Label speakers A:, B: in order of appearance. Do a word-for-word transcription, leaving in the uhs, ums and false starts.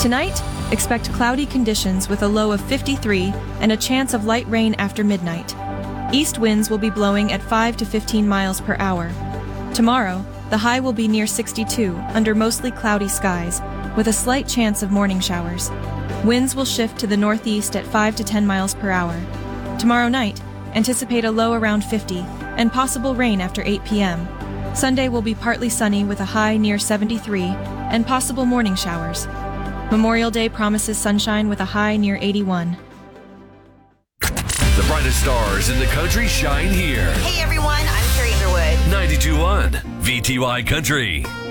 A: Tonight, expect cloudy conditions with a low of fifty-three and a chance of light rain after midnight. East winds will be blowing at five to fifteen miles per hour. Tomorrow, the high will be near sixty-two under mostly cloudy skies, with a slight chance of morning showers. Winds will shift to the northeast at five to ten miles per hour. Tomorrow night, anticipate a low around fifty and possible rain after eight p.m. Sunday will be partly sunny with a high near seventy-three and possible morning showers. Memorial Day promises sunshine with a high near eighty-one.
B: The brightest stars in the country shine here.
C: Hey everyone, I'm Carrie Underwood.
B: ninety-two point one V T Y Country.